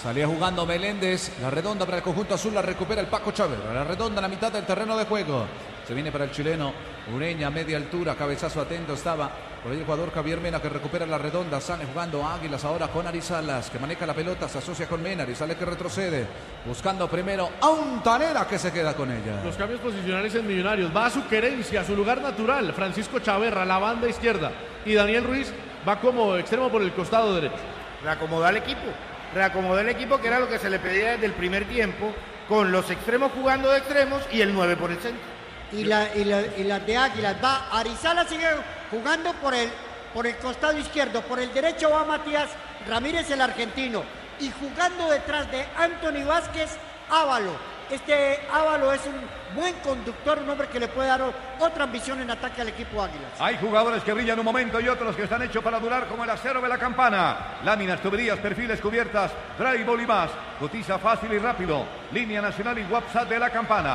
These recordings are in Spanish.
Salía jugando Meléndez. La redonda para el conjunto azul. La recupera el Paco Chaverra. La redonda en la mitad del terreno de juego. Se viene para el chileno Ureña, media altura. Cabezazo atento estaba por ahí el jugador Javier Mena, que recupera la redonda. Sale jugando Águilas ahora con Arizalas, que maneja la pelota. Se asocia con Mena. Arizales que retrocede. Buscando primero a Ontanera, que se queda con ella. Los cambios posicionales en Millonarios. Va a su querencia, a su lugar natural. Francisco Chaverra, la banda izquierda. Y Daniel Ruiz va como extremo por el costado derecho. Reacomodó el equipo, que era lo que se le pedía desde el primer tiempo, con los extremos jugando de extremos y el 9 por el centro. Y las de Águilas, va Arizala, sigue jugando por el costado izquierdo, por el derecho va Matías Ramírez, el argentino, y jugando detrás de Anthony Vázquez, Ávalo. Este Ávalo es un buen conductor, un hombre que le puede dar otra ambición en ataque al equipo Águilas. Hay jugadores que brillan un momento y otros que están hechos para durar, como el acero de la Campana. Láminas, tuberías, perfiles, cubiertas, drywall y más. Cotiza fácil y rápido. Línea nacional y WhatsApp de la Campana.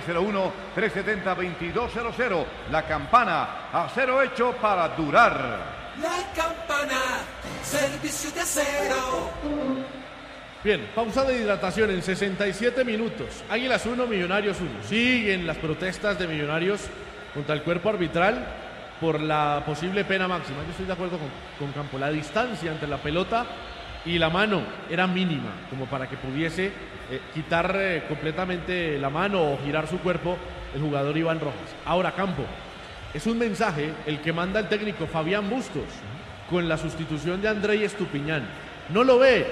601-370-2200. La Campana, acero hecho para durar. La Campana, servicio de acero. Bien, pausa de hidratación en 67 minutos. Águilas 1, Millonarios 1. Siguen las protestas de Millonarios contra el cuerpo arbitral por la posible pena máxima. Yo estoy de acuerdo con Campo. La distancia entre la pelota y la mano era mínima, como para que pudiese quitar completamente la mano o girar su cuerpo el jugador Iván Rojas. Ahora, Campo, es un mensaje el que manda el técnico Fabián Bustos con la sustitución de Andrei Estupiñán. No lo ve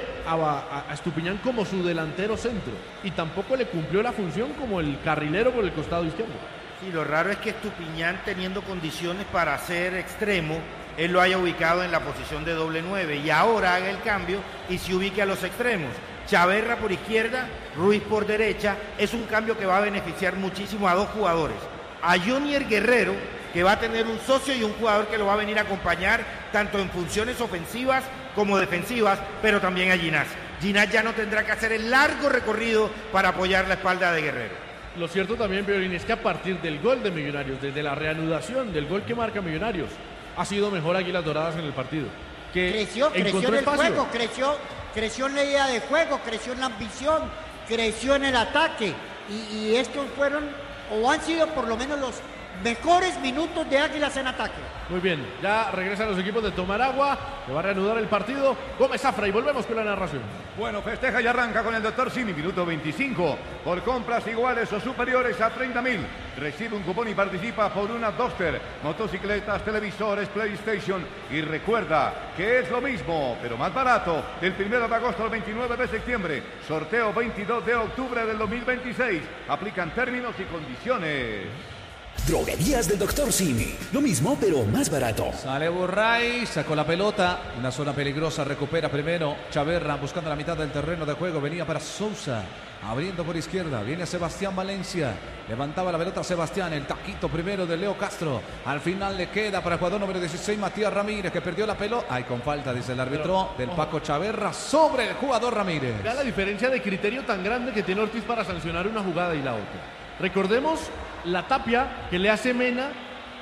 a Estupiñán como su delantero centro y tampoco le cumplió la función como el carrilero por el costado izquierdo. Sí, lo raro es que Estupiñán, teniendo condiciones para ser extremo, él lo haya ubicado en la posición de doble 9 y ahora haga el cambio y se ubique a los extremos. Chaverra por izquierda, Ruiz por derecha. Es un cambio que va a beneficiar muchísimo a dos jugadores. A Jonier Guerrero, que va a tener un socio y un jugador que lo va a venir a acompañar tanto en funciones ofensivas como defensivas, pero también a Ginás. Ginás ya no tendrá que hacer el largo recorrido para apoyar la espalda de Guerrero. Lo cierto también, Piorín, es que a partir del gol de Millonarios, desde la reanudación del gol que marca Millonarios, ha sido mejor Águilas Doradas en el partido. Que creció en el juego, creció en la idea de juego, creció en la ambición, creció en el ataque. Y estos fueron, o han sido por lo menos los mejores minutos de Águilas en ataque. Muy bien, ya regresan los equipos de tomar agua, que va a reanudar el partido Gómez Zafra y volvemos con la narración. Bueno, festeja y arranca con el Dr. Simi, minuto 25. Por compras iguales o superiores a 30.000, recibe un cupón y participa por una Duster, motocicletas, televisores, PlayStation. Y recuerda que es lo mismo, pero más barato, del 1 de agosto al 29 de septiembre. Sorteo 22 de octubre del 2026. Aplican términos y condiciones. Droguerías del Dr. Simi. Lo mismo, pero más barato. Sale Burray, sacó la pelota. Una zona peligrosa, recupera primero Chaverra, buscando la mitad del terreno de juego. Venía para Sousa, abriendo por izquierda. Viene Sebastián Valencia. Levantaba la pelota Sebastián. El taquito primero de Leo Castro. Al final le queda para el jugador número 16, Matías Ramírez, que perdió la pelota. Ay, con falta, dice el árbitro, del Paco Chaverra sobre el jugador Ramírez. Vea la diferencia de criterio tan grande que tiene Ortiz para sancionar una jugada y la otra. Recordemos la tapia que le hace Mena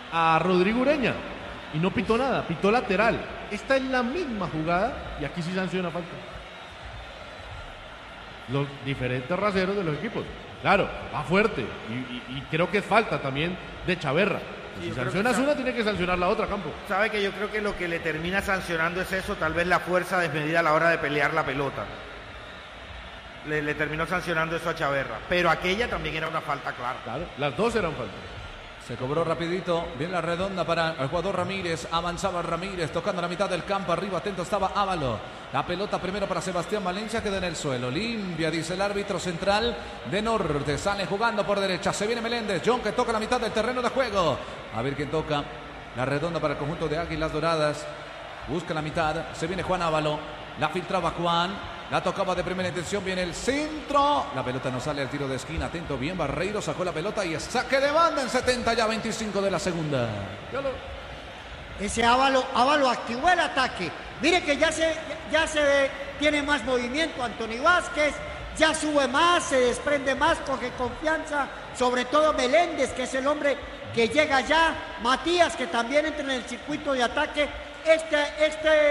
a Rodrigo Ureña y no pitó nada, pitó lateral. Esta es la misma jugada y aquí sí sanciona falta. Los diferentes raseros de los equipos. Claro, va fuerte y creo que es falta también de Chaverra. Si sancionas una, tiene que sancionar la otra, Campo. Sabe que yo creo que lo que le termina sancionando es eso, tal vez la fuerza desmedida a la hora de pelear la pelota. Le terminó sancionando eso a Chaverra, pero aquella también era una falta clara. Claro, las dos eran faltas. Se cobró rapidito, bien la redonda para el jugador Ramírez, avanzaba Ramírez, tocando la mitad del campo, arriba atento estaba Ávalo. La pelota primero para Sebastián Valencia, queda en el suelo, limpia, dice el árbitro central de Norte, sale jugando por derecha, se viene Meléndez, John que toca la mitad del terreno de juego. A ver quién toca, la redonda para el conjunto de Águilas Doradas, busca la mitad, se viene Juan Ávalo, la filtraba Juan. La tocaba de primera intención, viene el centro. La pelota no sale al tiro de esquina. Atento bien, Barreiro sacó la pelota y saque de banda en 70 ya 25 de la segunda. Ese Ávalo activó el ataque. Mire que ya se ve, tiene más movimiento Anthony Vázquez, ya sube más, se desprende más, coge confianza. Sobre todo Meléndez, que es el hombre que llega ya. Matías, que también entra en el circuito de ataque.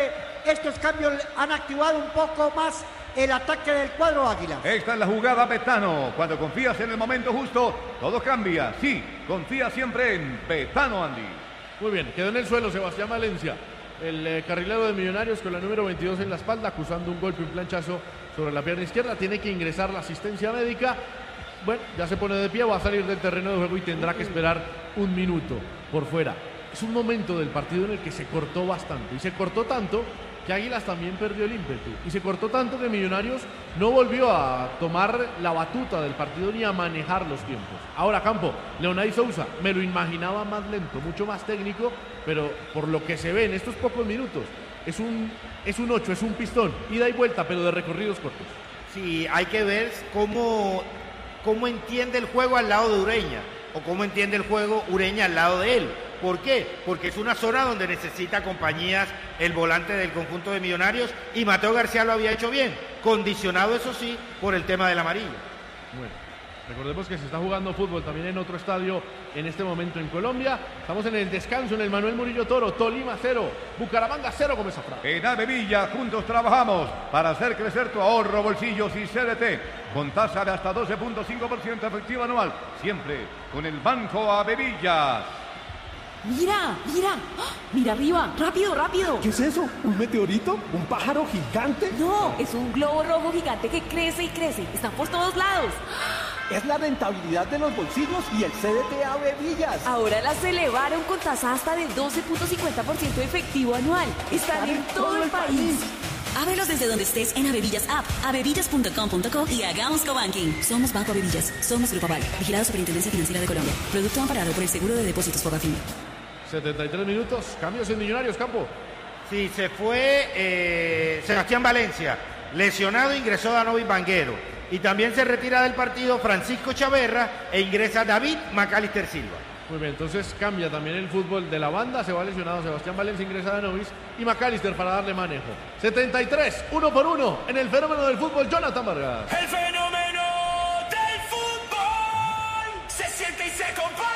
estos cambios han activado un poco más el ataque del cuadro águila. Esta es la jugada Betano. Cuando confías en el momento justo, todo cambia. Sí, confía siempre en Betano, Andy. Muy bien, quedó en el suelo Sebastián Valencia, el carrilero de Millonarios, con la número 22 en la espalda, acusando un golpe, un planchazo sobre la pierna izquierda. Tiene que ingresar la asistencia médica. Bueno, ya se pone de pie, va a salir del terreno de juego y tendrá que esperar un minuto por fuera. Es un momento del partido en el que se cortó bastante, y se cortó tanto que Águilas también perdió el ímpetu, y se cortó tanto que Millonarios no volvió a tomar la batuta del partido ni a manejar los tiempos. Ahora, Campo, Leonay Sousa, me lo imaginaba más lento, mucho más técnico, pero por lo que se ve en estos pocos minutos, es un 8, es un pistón, ida y vuelta, pero de recorridos cortos. Sí, hay que ver cómo entiende el juego al lado de Ureña, o cómo entiende el juego Ureña al lado de él. ¿Por qué? Porque es una zona donde necesita compañías el volante del conjunto de Millonarios, y Mateo García lo había hecho bien, condicionado eso sí por el tema del amarillo. Bueno, recordemos que se está jugando fútbol también en otro estadio en este momento en Colombia. Estamos en el descanso en el Manuel Murillo Toro. Tolima 0, Bucaramanga 0, Gómez Zafra. En Avevilla juntos trabajamos para hacer crecer tu ahorro, bolsillos y CDT con tasa de hasta 12.5% efectiva anual, siempre con el Banco Avevillas. Mira, mira, ¡ah! Mira arriba, rápido, rápido. ¿Qué es eso? ¿Un meteorito? ¿Un pájaro gigante? No, es un globo rojo gigante que crece y crece. Están por todos lados. Es la rentabilidad de los bolsillos y el CDT Avevillas. Ahora las elevaron con tasa hasta del 12.50% efectivo anual. Están en todo el país. Ábrelos desde donde estés en Avevillas App, avevillas.com.co y hagamos cobanking. Somos Banco Avevillas, somos Grupo Aval, vigilado Superintendencia Financiera de Colombia. Producto amparado por el Seguro de Depósitos Fogafín. 73 minutos, cambios en Millonarios, Campo. Sí, se fue Sebastián Valencia, lesionado, ingresó Danovis Vanguero. Y también se retira del partido Francisco Chaverra e ingresa David Macalister Silva. Muy bien, entonces cambia también el fútbol de la banda. Se va lesionado Sebastián Valencia, ingresa Danovis y Macalister para darle manejo. 73, 1 por 1 en el fenómeno del fútbol, Jonathan Vargas. El fenómeno del fútbol se siente y se comparte.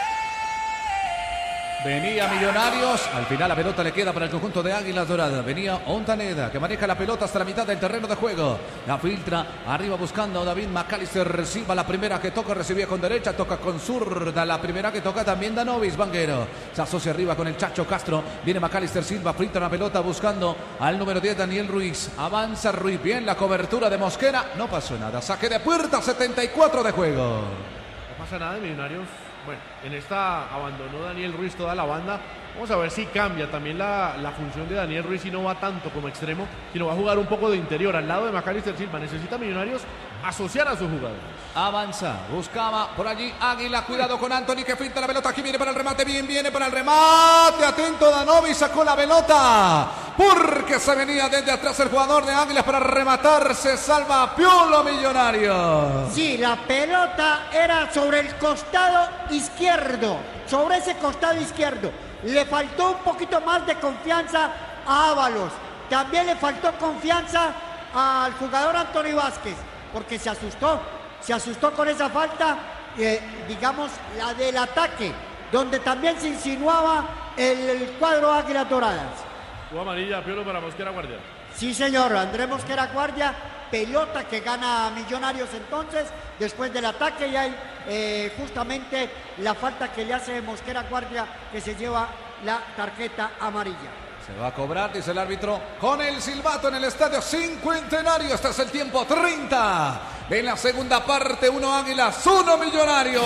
Venía Millonarios, al final la pelota le queda para el conjunto de Águilas Doradas. Venía Ontaneda, que maneja la pelota hasta la mitad del terreno de juego. La filtra, arriba buscando a David Macalister Silva. La primera que toca recibía con derecha, toca con zurda. La primera que toca también Danovis Vanguero. Se asocia arriba con el Chacho Castro. Viene Macalister Silva, filtra la pelota buscando al número 10, Daniel Ruiz. Avanza Ruiz, bien la cobertura de Mosquera. No pasó nada, saque de puerta, 74 de juego. No pasa nada de Millonarios. Bueno, en esta abandonó Daniel Ruiz toda la banda. Vamos a ver si cambia también la función de Daniel Ruiz y no va tanto como extremo, sino va a jugar un poco de interior al lado de Macalister Silva. Necesita Millonarios asociar a sus jugadores. Avanza, buscaba por allí Águila, cuidado con Anthony que finta la pelota, aquí viene para el remate, bien viene para el remate, atento Danovis, sacó la pelota, porque se venía desde atrás el jugador de Águilas para rematar, se salva Piolo Millonario. Sí, la pelota era sobre el costado izquierdo, sobre ese costado izquierdo. Le faltó un poquito más de confianza a Ábalos, también le faltó confianza al jugador Anthony Vázquez, porque se asustó con esa falta, digamos, la del ataque, donde también se insinuaba el cuadro Águilas Doradas. Tuvo amarilla, Piolo para Mosquera Guardia. Sí, señor, Andrés Mosquera Guardia, pelota que gana Millonarios entonces, después del ataque, y hay justamente la falta que le hace Mosquera Guardia, que se lleva la tarjeta amarilla. Se va a cobrar, dice el árbitro, con el silbato en el Estadio Cincuentenario. Este es el tiempo 30 de la segunda parte. 1 Águilas, 1 Millonarios.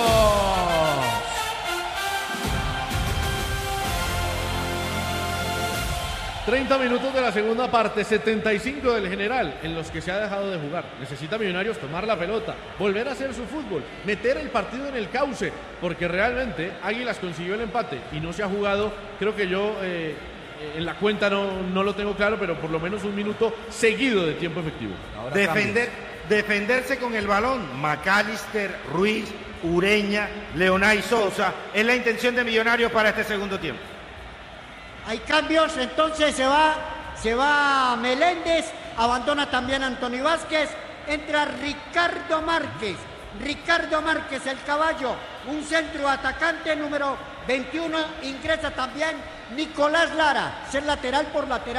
30 minutos de la segunda parte, 75 del general, en los que se ha dejado de jugar. Necesita Millonarios tomar la pelota, volver a hacer su fútbol, meter el partido en el cauce, porque realmente Águilas consiguió el empate y no se ha jugado. Creo que yo en la cuenta no lo tengo claro, pero por lo menos un minuto seguido de tiempo efectivo. Defenderse con el balón, Macalister, Ruiz, Ureña, Leonay Sousa, es la intención de Millonarios para este segundo tiempo. Hay cambios, entonces se va Meléndez, abandona también Anthony Vázquez, entra Ricardo Márquez, el caballo, un centro atacante número 21, ingresa también Nicolás Lara, ser lateral por lateral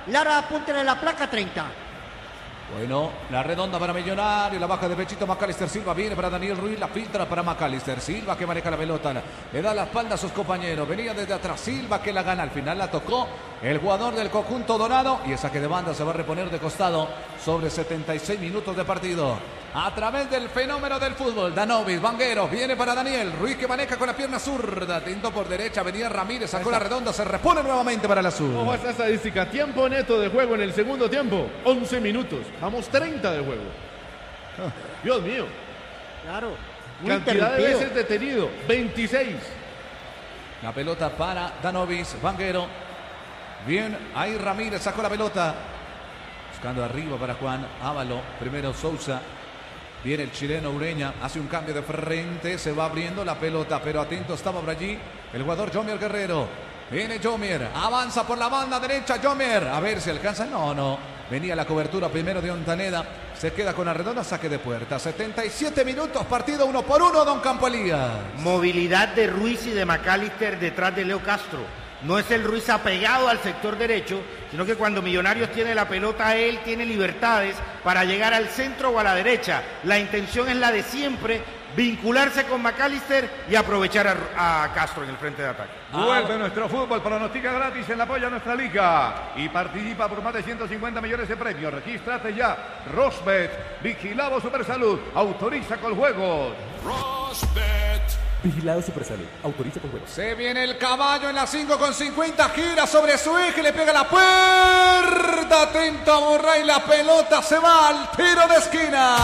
Lara, apúntele la placa 30. Bueno, la redonda para Millonario, la baja de pechito Macalister Silva, viene para Daniel Ruiz, la filtra para Macalister Silva que maneja la pelota, le da la espalda a sus compañeros, venía desde atrás Silva que la gana, al final la tocó el jugador del conjunto dorado y el saque de banda se va a reponer de costado sobre 76 minutos de partido. A través del fenómeno del fútbol, Danovis, Vanguero, viene para Daniel Ruiz que maneja con la pierna zurda, tintó por derecha, venía Ramírez, sacó la redonda, se repone nuevamente para la sur. Ojo a esta estadística, tiempo neto de juego en el segundo tiempo, 11 minutos, vamos 30 de juego. Dios mío. Claro. Muy Cantidad de veces detenido, 26. La pelota para Danovis, Vanguero. Bien, ahí Ramírez sacó la pelota. Buscando arriba para Juan Ávalo. Primero Sousa. Viene el chileno Ureña. Hace un cambio de frente. Se va abriendo la pelota. Pero atento estaba por allí el jugador Jomier Guerrero. Viene Jomier. Avanza por la banda derecha Jomier. A ver si alcanza. No. Venía la cobertura primero de Ontaneda. Se queda con la redonda. Saque de puerta. 77 minutos. Partido 1-1. Don Campo Elías. Movilidad de Ruiz y de Macalister detrás de Leo Castro. No es el Ruiz apegado al sector derecho, sino que cuando Millonarios tiene la pelota, él tiene libertades para llegar al centro o a la derecha. La intención es la de siempre, vincularse con Macalister y aprovechar a Castro en el frente de ataque. Vuelve nuestro fútbol, pronostica gratis en la apoyo a nuestra liga y participa por más de 150 millones de premios. Regístrate ya. Rosbet, Vigilado Supersalud, autoriza con juegos. Rosbet. Vigilado Supersalud. Autoriza con juegos. Se viene el caballo en la 5:50. Gira sobre su eje. Le pega la puerta. Atento a Borray. La pelota se va al tiro de esquina.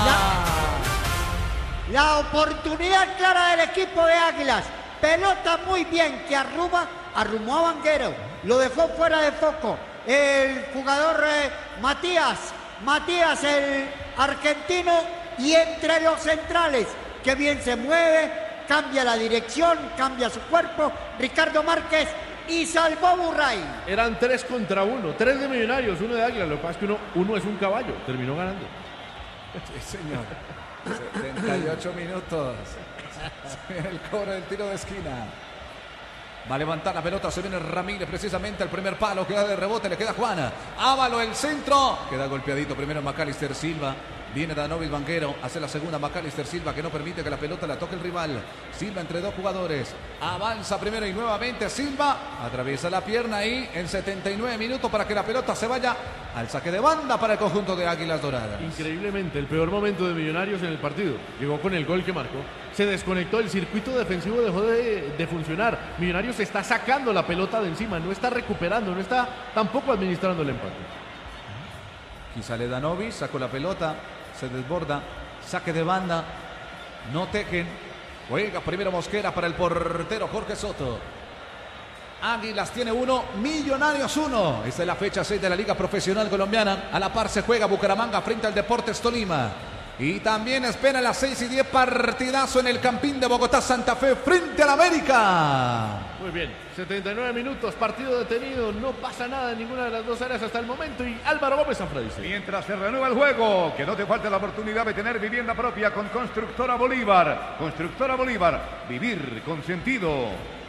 La oportunidad clara del equipo de Águilas. Pelota muy bien que arrumó a Vanguero. Lo dejó fuera de foco. El jugador Matías, el argentino. Y entre los centrales. Que bien se mueve. Cambia la dirección, cambia su cuerpo, Ricardo Márquez y salvó Burray. Eran 3 contra 1, 3 de Millonarios, 1 de Águila. Lo que pasa es que uno es un caballo, terminó ganando. Sí, señor. 78 minutos. El cobro del tiro de esquina. Va a levantar la pelota, se viene Ramírez precisamente al primer palo, queda de rebote, le queda Juana. Ávalo el centro, queda golpeadito primero Macalister Silva. Viene Danovis Vanguero, hace la segunda Macalister Silva que no permite que la pelota la toque el rival. Silva entre dos jugadores, avanza primero y nuevamente Silva, atraviesa la pierna ahí en 79 minutos para que la pelota se vaya al saque de banda para el conjunto de Águilas Doradas. Increíblemente, el peor momento de Millonarios en el partido. Llegó con el gol que marcó. Se desconectó, el circuito defensivo dejó de funcionar. Millonarios está sacando la pelota de encima, no está recuperando, no está tampoco administrando el empate. Aquí sale Danovis, sacó la pelota, se desborda, saque de banda, no tejen. Juega primero Mosquera para el portero Jorge Soto. Águilas tiene 1, Millonarios 1. Esta es la fecha 6 de la Liga Profesional Colombiana. A la par se juega Bucaramanga frente al Deportes Tolima. Y también espera a las 6:10 partidazo en el Campín de Bogotá, Santa Fe frente al América. Muy bien, 79 minutos, partido detenido, no pasa nada en ninguna de las dos áreas hasta el momento y Álvaro Gómez Zafra dice. Mientras se renueva el juego, que no te falte la oportunidad de tener vivienda propia con Constructora Bolívar. Constructora Bolívar, vivir con sentido.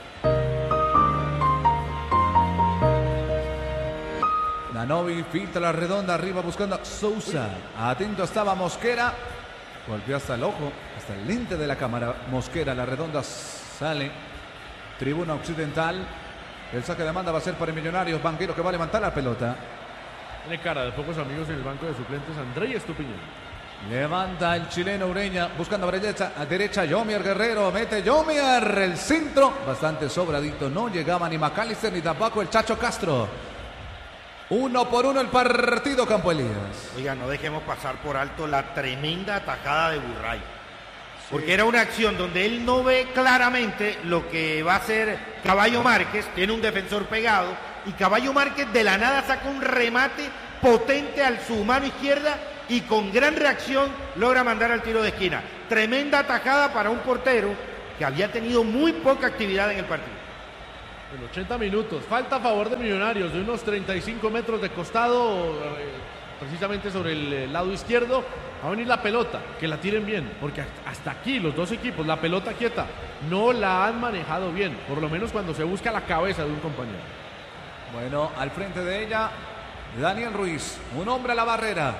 Danovi filtra la redonda arriba buscando a Sousa. Atento estaba Mosquera. Golpeó hasta el ojo, hasta el lente de la cámara. Mosquera, la redonda sale. Tribuna occidental. El saque de manda va a ser para el Millonarios. Vanguero que va a levantar la pelota. Tiene cara de pocos amigos en el banco de suplentes. Andrés Estupiñán. Levanta el chileno Ureña. Buscando a derecha. Jomier Guerrero. Mete Jomier. El centro. Bastante sobradito. No llegaba ni Macalister ni tampoco el Chacho Castro. 1-1 el partido, Campo Elías. Oiga, no dejemos pasar por alto la tremenda atajada de Burray. Porque era una acción donde él no ve claramente lo que va a hacer Caballo Márquez. Tiene un defensor pegado. Y Caballo Márquez de la nada saca un remate potente a su mano izquierda. Y con gran reacción logra mandar al tiro de esquina. Tremenda atajada para un portero que había tenido muy poca actividad en el partido. En 80 minutos, falta a favor de Millonarios de unos 35 metros de costado, precisamente sobre el lado izquierdo. Va a venir la pelota, que la tiren bien, porque hasta aquí los dos equipos, la pelota quieta, no la han manejado bien, por lo menos cuando se busca la cabeza de un compañero. Bueno, al frente de ella, Daniel Ruiz, un hombre a la barrera.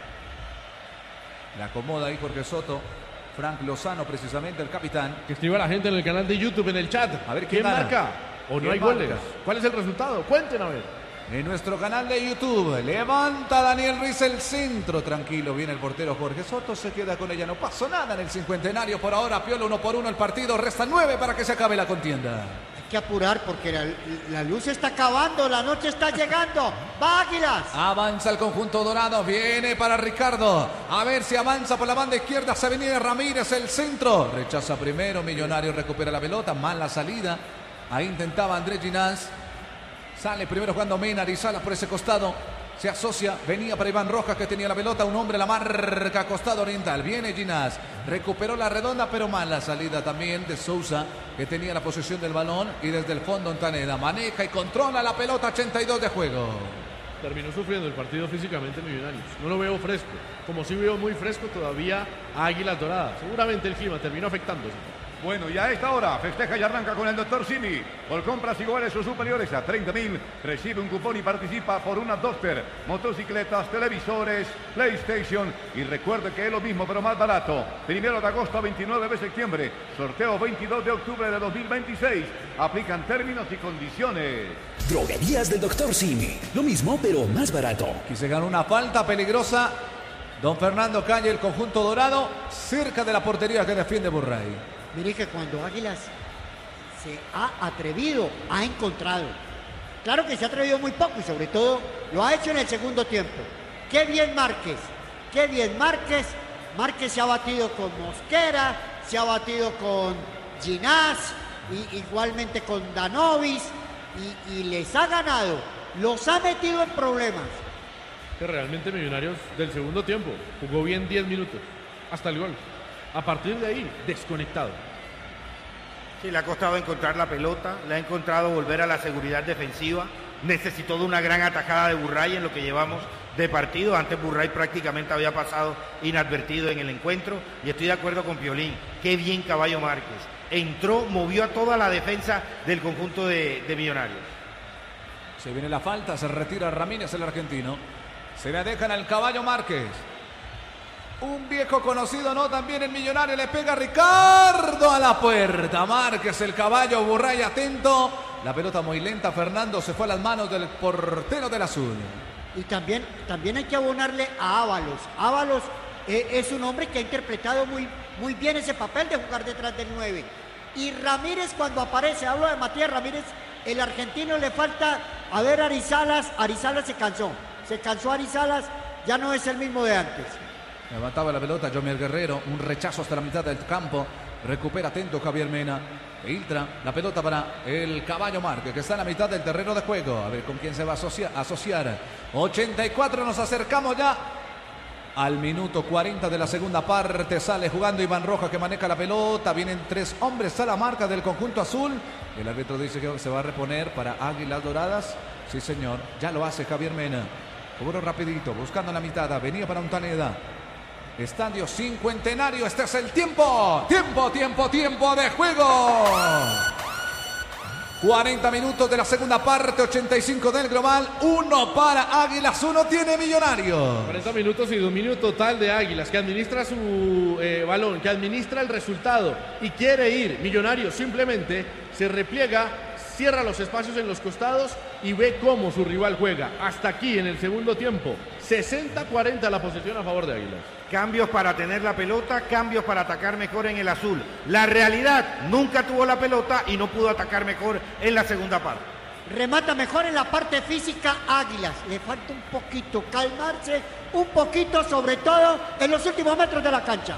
La acomoda ahí Jorge Soto. Frank Lozano, precisamente el capitán. Que escriba la gente en el canal de YouTube, en el chat. A ver quién gana. marca o no hay goles. ¿Cuál es el resultado? Cuenten a ver. En nuestro canal de YouTube, levanta Daniel Ruiz el centro. Tranquilo, viene el portero Jorge Soto, se queda con ella. No pasó nada en el cincuentenario por ahora. Piola 1-1 el partido. Resta 9 para que se acabe la contienda. Hay que apurar porque la luz se está acabando, la noche está llegando. ¡Va Águilas! Avanza el conjunto dorado, viene para Ricardo. A ver si avanza por la banda izquierda. Se venía Ramírez, el centro. Rechaza primero, Millonario recupera la pelota. Mala salida. Ahí intentaba Andrés Ginás. Sale primero jugando Mena, Arizalas por ese costado. Se asocia, venía para Iván Rojas que tenía la pelota. Un hombre la marca, costado oriental. Viene Ginás, recuperó la redonda, pero mala salida también de Sousa, que tenía la posesión del balón. Y desde el fondo Ontaneda maneja y controla la pelota, 82 de juego. Terminó sufriendo el partido físicamente Millonarios. No lo veo fresco. Como sí veo muy fresco todavía a Águilas Doradas. Seguramente el clima terminó afectándose. Bueno, y a esta hora festeja y arranca con el Dr. Simi. Por compras iguales o superiores a 30.000, recibe un cupón y participa por una Duster, motocicletas, televisores, PlayStation. Y recuerde que es lo mismo pero más barato. 1 de agosto a 29 de septiembre. Sorteo 22 de octubre de 2026. Aplican términos y condiciones. Droguerías del Dr. Simi. Lo mismo pero más barato. Aquí se ganó una falta peligrosa. Don Fernando Calle, el conjunto dorado, cerca de la portería que defiende Burray. Mire que cuando Águilas se ha atrevido, ha encontrado. Claro que se ha atrevido muy poco y sobre todo lo ha hecho en el segundo tiempo. ¡Qué bien Márquez! ¡Qué bien Márquez! Márquez se ha batido con Mosquera, se ha batido con Ginás, y igualmente con Danovis y les ha ganado. Los ha metido en problemas. Que realmente Millonarios del segundo tiempo jugó bien 10 minutos hasta el gol. A partir de ahí, desconectado. Sí, le ha costado encontrar la pelota, le ha encontrado volver a la seguridad defensiva. Necesitó de una gran atajada de Burray en lo que llevamos de partido. Antes Burray prácticamente había pasado inadvertido en el encuentro. Y estoy de acuerdo con Piolín. Qué bien Caballo Márquez. Entró, movió a toda la defensa del conjunto de Millonarios. Se viene la falta, se retira Ramírez, el argentino. Se la dejan al Caballo Márquez. Un viejo conocido, ¿no? También el Millonario, le pega Ricardo a la puerta. Márquez, el Caballo, Burray atento. La pelota muy lenta, Fernando se fue a las manos del portero del Azul. Y también hay que abonarle a Ábalos. Ábalos es un hombre que ha interpretado muy bien ese papel de jugar detrás del 9. Y Ramírez cuando aparece, hablo de Matías Ramírez, el argentino le falta a ver a Arizalas. Arizalas se cansó Arizalas, ya no es el mismo de antes. Levantaba la pelota Jomier Guerrero, un rechazo hasta la mitad del campo. Recupera atento Javier Mena. Filtra la pelota para el Caballo Márquez, que está en la mitad del terreno de juego. A ver con quién se va a asociar. 84, nos acercamos ya al minuto 40 de la segunda parte. Sale jugando Iván Rojas, que maneja la pelota. Vienen 3 hombres a la marca del conjunto azul. El árbitro dice que se va a reponer para Águilas Doradas. Sí, señor, ya lo hace Javier Mena. Cobro rapidito, buscando la mitad. Venía para Ontaneda. Estadio Cincuentenario, este es el tiempo de juego. 40 minutos de la segunda parte, 85 del global, 1 para Águilas, 1 tiene Millonario. 40 minutos y dominio total de Águilas, que administra su balón, que administra el resultado y quiere ir. Millonario simplemente se repliega, cierra los espacios en los costados y ve cómo su rival juega. Hasta aquí en el segundo tiempo, 60-40 la posesión a favor de Águilas. Cambios para tener la pelota, cambios para atacar mejor en el azul. La realidad, nunca tuvo la pelota y no pudo atacar mejor en la segunda parte. Remata mejor en la parte física Águilas. Le falta un poquito calmarse, un poquito sobre todo en los últimos metros de la cancha.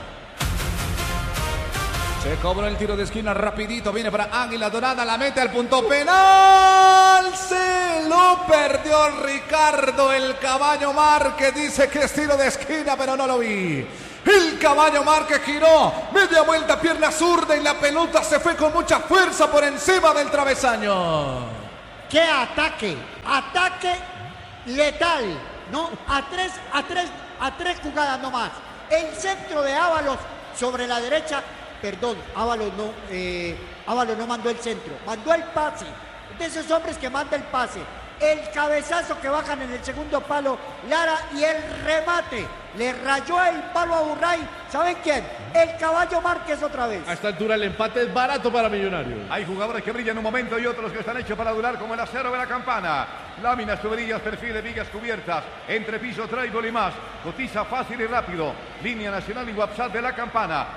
Se cobró el tiro de esquina rapidito, viene para Águila Dorada, la mete al punto penal. Se lo perdió Ricardo, el Caballo Márquez. Dice que es tiro de esquina, pero no lo vi. El Caballo Márquez giró, media vuelta, pierna zurda y la pelota se fue con mucha fuerza por encima del travesaño. ¡Qué ataque! Ataque letal. No, a tres jugadas nomás. El centro de Ábalos sobre la derecha. Perdón, Ábalos no mandó el centro, mandó el pase. De esos hombres que manda el pase. el cabezazo que bajan en el segundo palo, Lara, y el remate. Le rayó el palo a Burray. ¿Saben quién? El Caballo Márquez otra vez. A esta altura el empate es barato para Millonarios. Hay jugadores que brillan un momento y otros que están hechos para durar, como el acero de la Campana. Láminas, tuberías, perfiles, vigas cubiertas, entrepiso, trébol y más. Cotiza fácil y rápido. Línea nacional y WhatsApp de la Campana.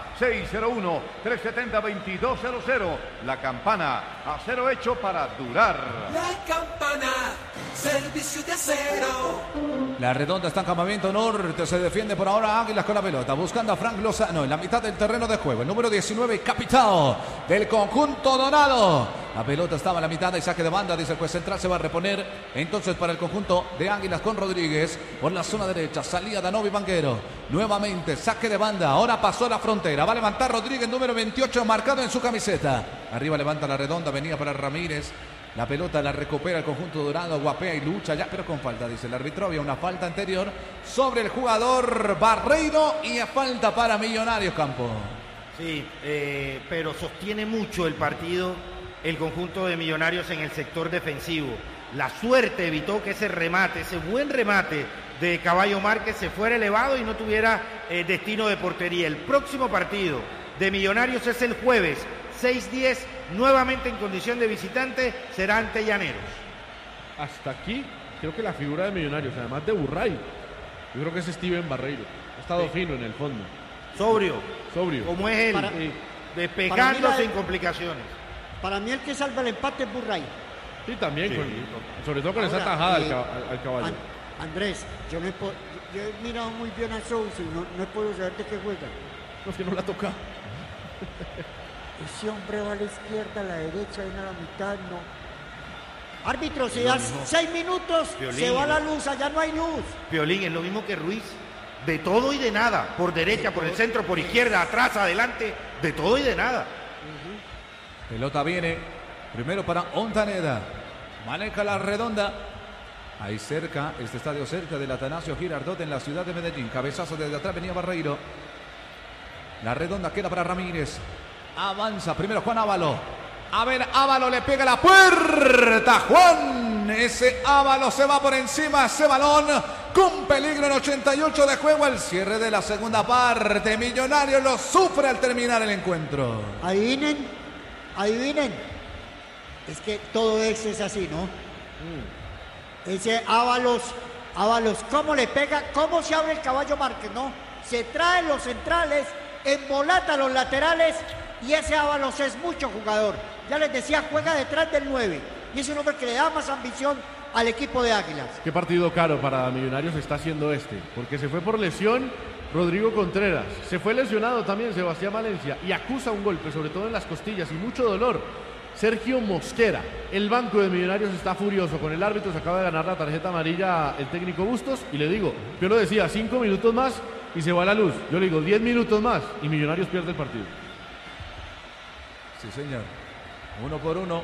601-370-2200. La Campana, acero hecho para durar. La Campana, servicio de acero. La Redonda está en campamento norte, se defiende por ahora Águilas con la pelota, buscando a Frank Lozano en la mitad del terreno de juego, el número 19, capitán del conjunto dorado. La pelota estaba en la mitad y saque de banda, dice el juez central, se va a reponer entonces para el conjunto de Águilas con Rodríguez por la zona derecha, salía Danovi Banguero, nuevamente saque de banda, ahora pasó la frontera, va a levantar Rodríguez, número 28 marcado en su camiseta, arriba levanta la Redonda, venía para Ramírez. La pelota la recupera el conjunto dorado, guapea y lucha ya, pero con falta, dice el árbitro. Había una falta anterior sobre el jugador Barreiro y falta para Millonarios, Campo. Sí, pero sostiene mucho el partido el conjunto de Millonarios en el sector defensivo. La suerte evitó que ese remate, ese buen remate de Caballo Márquez se fuera elevado y no tuviera destino de portería. El próximo partido de Millonarios es el jueves 6-10, nuevamente en condición de visitante, será ante Llaneros. Hasta aquí, creo que la figura de Millonarios, además de Burray, yo creo que es Steven Barreiro. Ha estado fino en el fondo. Sobrio. Como es él, Para despegándose mí sin complicaciones. Para mí el que salva el empate es Burray. Sí, también, Sí. Sobre todo con Ahora, esa tajada al caballo. Andrés, yo he mirado muy bien a Sousa y no he podido saber de qué juega. No, es que no la toca. Ese hombre va a la izquierda, a la derecha, viene a la mitad, no. Árbitro, si das 6 minutos, Violín, se va la luz, allá no hay luz. Piolín es lo mismo que Ruiz. De todo y de nada. Por derecha, por el centro, por izquierda, atrás, adelante. De todo y de nada. Pelota viene, primero para Ontaneda, maneja la Redonda. Ahí cerca, este estadio cerca del Atanasio Girardot en la ciudad de Medellín. Cabezazo desde atrás, venía Barreiro. La Redonda queda para Ramírez. Avanza primero Juan Ávalo. A ver, Ávalo le pega la puerta. Juan, ese Ávalo se va por encima, ese balón con peligro en 88 de juego. El cierre de la segunda parte. Millonarios lo sufre al terminar el encuentro. Adivinen. Es que todo es así, ¿no? Ese Ábalos, ¿cómo le pega? ¿Cómo se abre el Caballo Márquez, no? Se traen los centrales, embolata los laterales y ese Ábalos es mucho jugador. Ya les decía, juega detrás del 9 y es un hombre que le da más ambición al equipo de Águilas. Qué partido caro para Millonarios está haciendo porque se fue por lesión Rodrigo Contreras, se fue lesionado también Sebastián Valencia y acusa un golpe, sobre todo en las costillas y mucho dolor. Sergio Mosquera, el banco de Millonarios está furioso con el árbitro, se acaba de ganar la tarjeta amarilla el técnico Bustos y le digo, yo lo decía, 5 minutos más y se va la luz. Yo le digo 10 minutos más y Millonarios pierde el partido. Sí, señor. 1 por 1.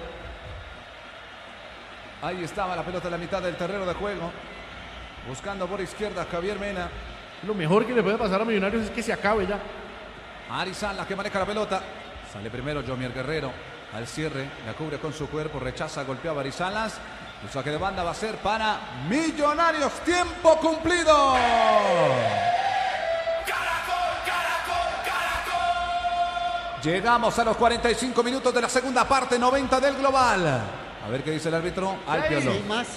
Ahí estaba la pelota en la mitad del terreno de juego. Buscando por izquierda Javier Mena. Lo mejor que le puede pasar a Millonarios es que se acabe ya. Arizala que maneja la pelota. Sale primero Jomier Guerrero. Al cierre, la cubre con su cuerpo, rechaza, golpeaba a Arizalas. El saque de banda va a ser para Millonarios. Tiempo cumplido. Llegamos a los 45 minutos de la segunda parte, 90 del global. A ver qué dice el árbitro. Al Piolo. Sí, más.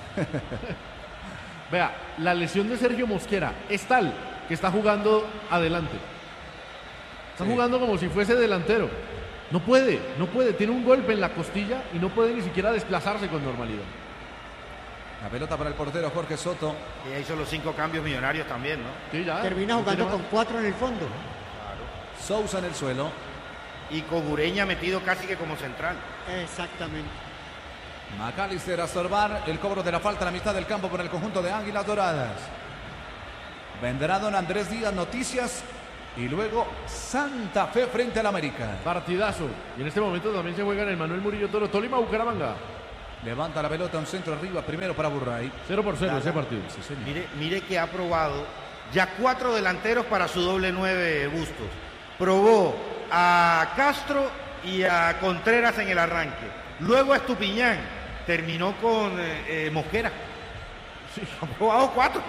Vea, la lesión de Sergio Mosquera es tal que está jugando adelante. Está jugando como si fuese delantero. No puede, tiene un golpe en la costilla y no puede ni siquiera desplazarse con normalidad. La pelota para el portero Jorge Soto. Y ahí son los 5 cambios Millonarios también, ¿no? Sí, ya. Termina jugando con 4 en el fondo. Sousa en el suelo. Y con Ureña metido casi que como central. Exactamente. McAllister a sorbar el cobro de la falta a la mitad del campo por el conjunto de Águilas Doradas. Vendrá don Andrés Díaz, noticias. Y luego Santa Fe frente al América. Partidazo. Y en este momento también se juega en el Manuel Murillo Toro, Tolima, Bucaramanga. Levanta la pelota, un centro arriba, primero para Burray. 0-0 ese partido. Sí, señor. Mire que ha probado ya 4 delanteros para su doble 9 Bustos. Probó a Castro y a Contreras en el arranque. Luego a Estupiñán. terminó con Mosquera. Sí, bajo 4.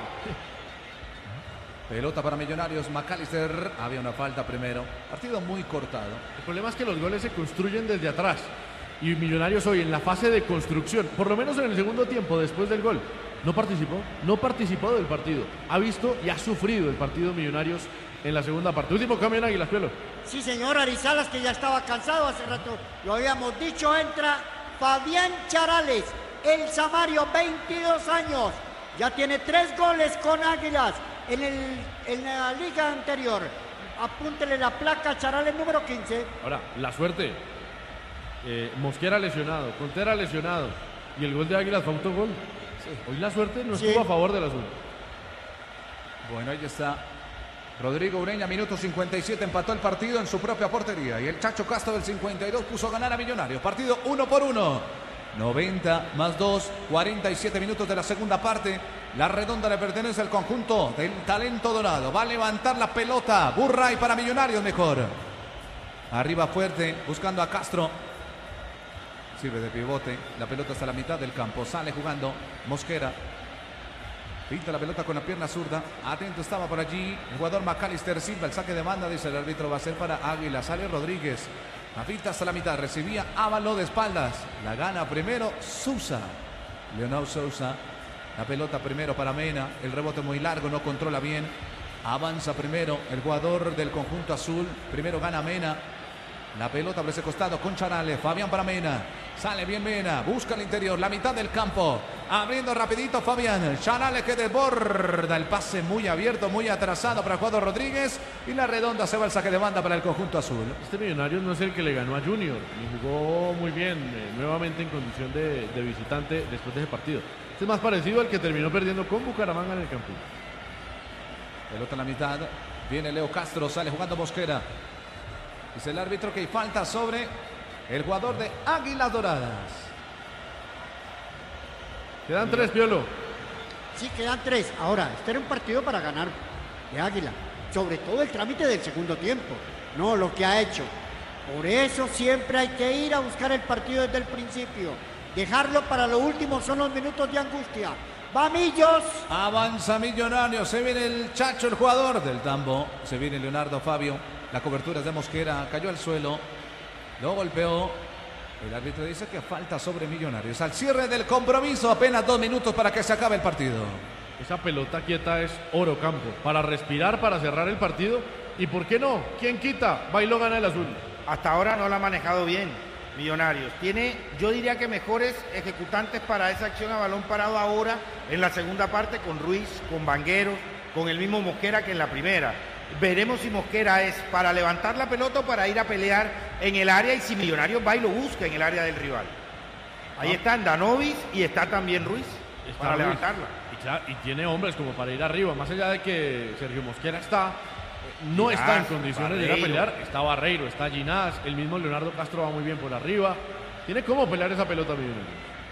Pelota para Millonarios, McAllister. Había una falta primero. Partido muy cortado. El problema es que los goles se construyen desde atrás. Y Millonarios hoy en la fase de construcción, por lo menos en el segundo tiempo después del gol, no participó del partido. Ha visto y ha sufrido el partido Millonarios en la segunda parte. Último cambio en Águilas, Pelo. Sí, señor, Arizalas, que ya estaba cansado hace rato. Lo habíamos dicho, entra Fabián Charales, el Samario, 22 años. Ya tiene 3 goles con Águilas en la liga anterior. Apúntele la placa, Charales, número 15. Ahora, la suerte. Mosquera lesionado, Contera lesionado. Y el gol de Águilas fue autogol. Sí. Hoy la suerte no estuvo a favor del azul. Bueno, ahí está Rodrigo Ureña, minuto 57, empató el partido en su propia portería. Y el Chacho Castro del 52 puso a ganar a Millonarios. Partido 1-1. 90 más 2, 47 minutos de la segunda parte. La redonda le pertenece al conjunto del talento dorado. Va a levantar la pelota. Burray para Millonarios mejor. Arriba fuerte, buscando a Castro. Sirve de pivote. La pelota hasta la mitad del campo. Sale jugando Mosquera. Pinta la pelota con la pierna zurda. Atento estaba por allí el jugador McAllister Silva. El saque de banda, dice el árbitro, va a ser para Águila. Sale Rodríguez. La pinta hasta la mitad. Recibía Ávalo de espaldas. La gana primero Sousa. Leonel Sousa. La pelota primero para Mena. El rebote muy largo. No controla bien. Avanza primero el jugador del conjunto azul. Primero gana Mena. La pelota por ese costado con Charales. Fabián para Mena. Sale bien Mena. Busca el interior. La mitad del campo. Abriendo rapidito Fabián. Charales que desborda. El pase muy abierto, muy atrasado para el jugador Rodríguez. Y la redonda se va al saque de banda para el conjunto azul. Este Millonarios no es el que le ganó a Junior. Y jugó muy bien. Nuevamente en condición de visitante después de ese partido. Este es más parecido al que terminó perdiendo con Bucaramanga en el campo. Pelota en la mitad. Viene Leo Castro. Sale jugando Mosquera. Dice el árbitro que hay falta sobre el jugador de Águilas Doradas. Quedan 3, Piolo. Sí, quedan 3. Ahora, este era un partido para ganar de Águila. Sobre todo el trámite del segundo tiempo. No lo que ha hecho. Por eso siempre hay que ir a buscar el partido desde el principio. Dejarlo para lo último son los minutos de angustia. ¡Va Millos! Avanza Millonarios. Se viene el Chacho, el jugador del Tambo. Se viene Leonardo Fabio. La cobertura es de Mosquera. Cayó al suelo. Lo golpeó. El árbitro dice que falta sobre Millonarios. Al cierre del compromiso, apenas 2 minutos para que se acabe el partido. Esa pelota quieta es oro campo. Para respirar, para cerrar el partido. ¿Y por qué no? ¿Quién quita? Bailó gana el azul. Hasta ahora no la ha manejado bien Millonarios. Tiene, yo diría que mejores ejecutantes para esa acción a balón parado ahora en la segunda parte con Ruiz, con Vangueros, con el mismo Mosquera que en la primera. Veremos si Mosquera es para levantar la pelota o para ir a pelear en el área y si Millonarios va y lo busca en el área del rival. Ahí están Danovis y está también Ruiz para Ruiz. levantarla. Y tiene hombres como para ir arriba. Más allá de que Sergio Mosquera no está en condiciones de ir a pelear. Está Barreiro, está Ginás, el mismo Leonardo Castro va muy bien por arriba. Tiene cómo pelear esa pelota Millonarios.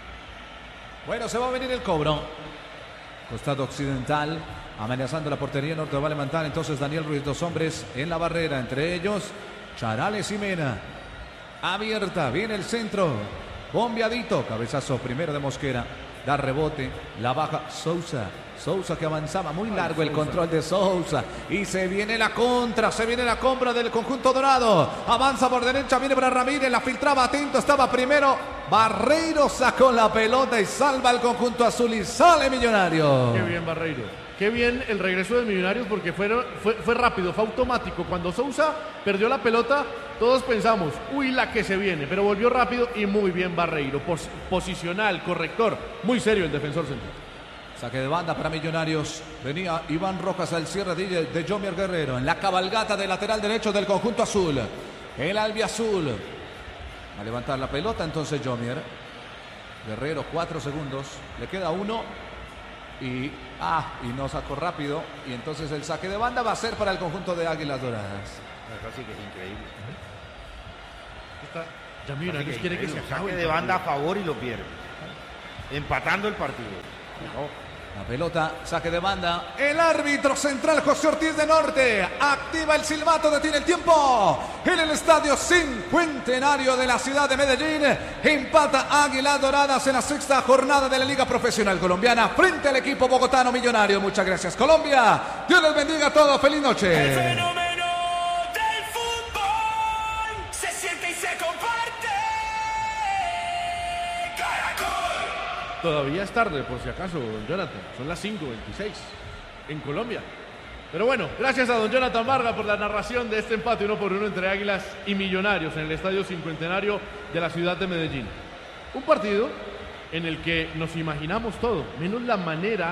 Bueno, se va a venir el cobro. Costado occidental. Amenazando la portería norte, va a levantar entonces Daniel Ruiz, 2 hombres en la barrera, entre ellos Charales y Mena. Abierta, viene el centro, bombeadito, cabezazo primero de Mosquera, da rebote, la baja Sousa. Sousa que avanzaba muy largo, el control de Sousa. Y se viene la contra, se viene la compra del conjunto dorado. Avanza por derecha, viene para Ramírez, la filtraba, atento, estaba primero. Barreiro sacó la pelota y salva el conjunto azul y sale Millonario. Qué bien Barreiro. Qué bien el regreso de Millonarios porque fue rápido, fue automático. Cuando Sousa perdió la pelota, todos pensamos, uy, la que se viene, pero volvió rápido y muy bien Barreiro. Posicional, corrector, muy serio el defensor central. Saque de banda para Millonarios. Venía Iván Rojas al cierre de Jomier Guerrero en la cabalgata de lateral derecho del conjunto azul. El albiazul. A levantar la pelota entonces Jomier. Guerrero, 4 segundos. Le queda 1. Y no sacó rápido. Y entonces el saque de banda va a ser para el conjunto de Águilas Doradas. Eso sí que es increíble. Ya Millonarios quiere que se acabe saque de banda a favor y lo pierde. Empatando el partido. La pelota, saque de banda. El árbitro central José Ortiz de Norte activa el silbato, detiene el tiempo. En el estadio Cincuentenario de la ciudad de Medellín, empata Águilas Doradas en la 6ª jornada de la Liga Profesional Colombiana frente al equipo bogotano Millonario. Muchas gracias, Colombia. Dios les bendiga a todos. Feliz noche. El fenómeno del fútbol se siente y se comparte. Caracol. Todavía es tarde, por si acaso, don Jonathan. Son las 5:26 en Colombia. Pero bueno, gracias a don Jonathan Vargas por la narración de este empate 1-1 entre Águilas y Millonarios en el Estadio Cincuentenario de la ciudad de Medellín. Un partido en el que nos imaginamos todo, menos la manera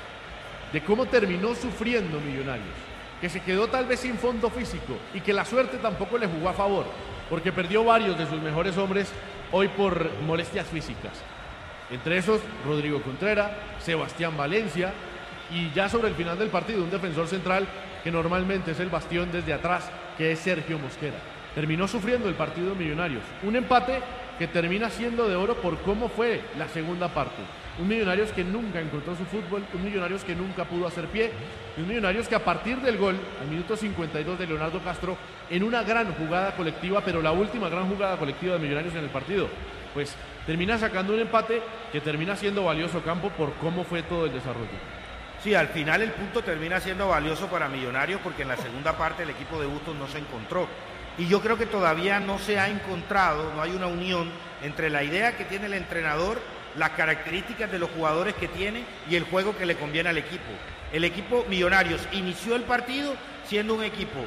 de cómo terminó sufriendo Millonarios, que se quedó tal vez sin fondo físico y que la suerte tampoco le jugó a favor, porque perdió varios de sus mejores hombres hoy por molestias físicas. Entre esos, Rodrigo Contreras, Sebastián Valencia y ya sobre el final del partido, un defensor central que normalmente es el bastión desde atrás, que es Sergio Mosquera. Terminó sufriendo el partido Millonarios. Un empate que termina siendo de oro por cómo fue la segunda parte. Un Millonarios que nunca encontró su fútbol, un Millonarios que nunca pudo hacer pie, un Millonarios que a partir del gol, al minuto 52 de Leonardo Castro, en una gran jugada colectiva, pero la última gran jugada colectiva de Millonarios en el partido, pues termina sacando un empate que termina siendo valioso, Campo, por cómo fue todo el desarrollo. Sí, al final el punto termina siendo valioso para Millonarios porque en la segunda parte el equipo de Bustos no se encontró. Y yo creo que todavía no se ha encontrado, no hay una unión entre la idea que tiene el entrenador, las características de los jugadores que tiene y el juego que le conviene al equipo. El equipo Millonarios inició el partido siendo un equipo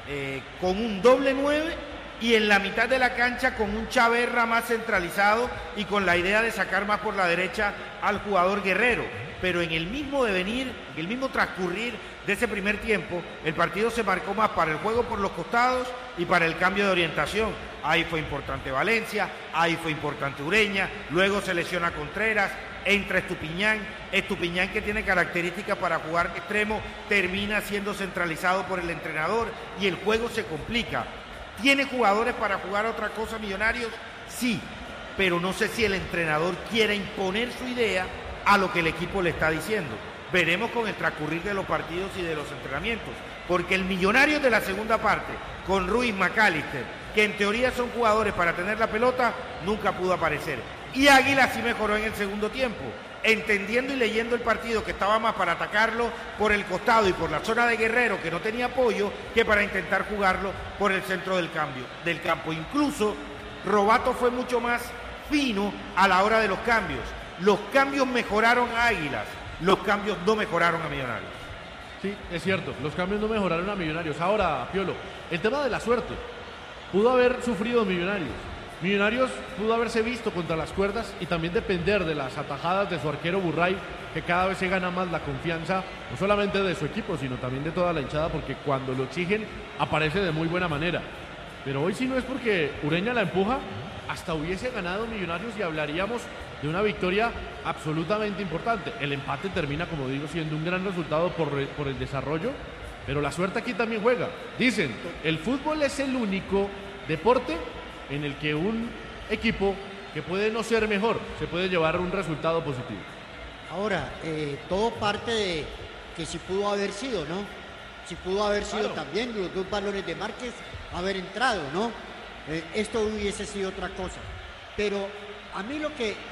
con un doble 9 y en la mitad de la cancha con un Chaverra más centralizado y con la idea de sacar más por la derecha al jugador Guerrero. Pero en el mismo devenir, en el mismo transcurrir de ese primer tiempo, el partido se marcó más para el juego por los costados y para el cambio de orientación. Ahí fue importante Valencia, ahí fue importante Ureña, luego se lesiona Contreras, entra Estupiñán que tiene características para jugar extremo, termina siendo centralizado por el entrenador y el juego se complica. ¿Tiene jugadores para jugar otra cosa Millonarios? Sí, pero no sé si el entrenador quiere imponer su idea a lo que el equipo le está diciendo. Veremos con el transcurrir de los partidos y de los entrenamientos, porque el Millonarios de la segunda parte, con Ruiz, McAllister, que en teoría son jugadores para tener la pelota, nunca pudo aparecer. Y Águila sí mejoró en el segundo tiempo, entendiendo y leyendo el partido que estaba más para atacarlo por el costado y por la zona de Guerrero, que no tenía apoyo, que para intentar jugarlo por el centro del campo. Incluso Robato fue mucho más fino a la hora de los cambios. Los cambios mejoraron a Águilas, los cambios no mejoraron a Millonarios. Sí, es cierto, los cambios no mejoraron a Millonarios. Ahora, Piolo, el tema de la suerte. Pudo haber sufrido Millonarios. Millonarios pudo haberse visto contra las cuerdas y también depender de las atajadas de su arquero Burray, que cada vez se gana más la confianza, no solamente de su equipo, sino también de toda la hinchada, porque cuando lo exigen, aparece de muy buena manera. Pero hoy, si no es porque Ureña la empuja, hasta hubiese ganado Millonarios y hablaríamos de una victoria absolutamente importante. El empate termina, como digo, siendo un gran resultado por el desarrollo, pero la suerte aquí también juega. Dicen, el fútbol es el único deporte en el que un equipo que puede no ser mejor se puede llevar un resultado positivo. Ahora, todo parte de que si pudo haber sido, ¿no? Si pudo haber sido también los dos balones de Márquez haber entrado, ¿no? Esto hubiese sido otra cosa. Pero a mí lo que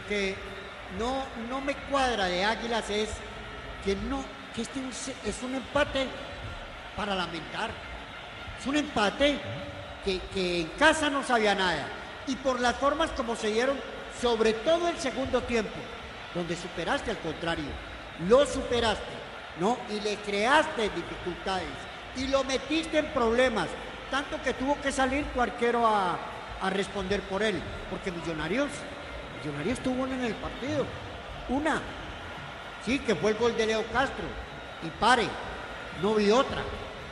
no me cuadra de Águilas es que este es un empate para lamentar. Es un empate que en casa no sabía nada. Y por las formas como se dieron, sobre todo el segundo tiempo, donde superaste al contrario, lo superaste, ¿no? Y le creaste dificultades y lo metiste en problemas, tanto que tuvo que salir tu arquero a responder por él, porque Millonarios tuvo una en el partido, una, sí, que fue el gol de Leo Castro, y no vi otra,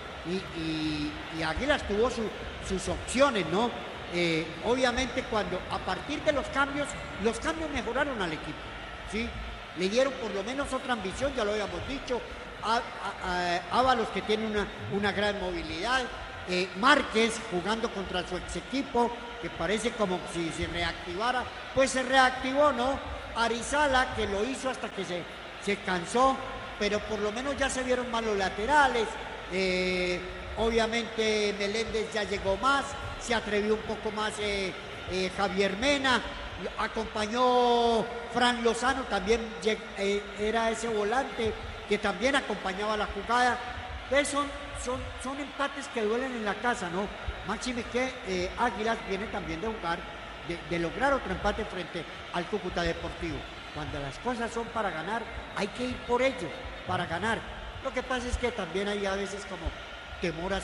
y Águilas tuvo sus opciones, ¿no? Obviamente cuando a partir de los cambios mejoraron al equipo, ¿sí? Le dieron por lo menos otra ambición, ya lo habíamos dicho, Ábalos, que tiene una gran movilidad, Márquez jugando contra su ex equipo, que parece como si se reactivara, pues se reactivó, ¿no? Arizala, que lo hizo hasta que se se cansó, pero por lo menos ya se vieron más los laterales. Obviamente Meléndez ya llegó más, se atrevió un poco más Javier Mena, acompañó Fran Lozano, también era ese volante que también acompañaba la jugada. Entonces son empates que duelen en la casa, ¿no? Máxime que Águilas viene también de jugar, de lograr otro empate frente al Cúcuta Deportivo. Cuando las cosas son para ganar, hay que ir por ello, para ganar. Lo que pasa es que también hay a veces como temor a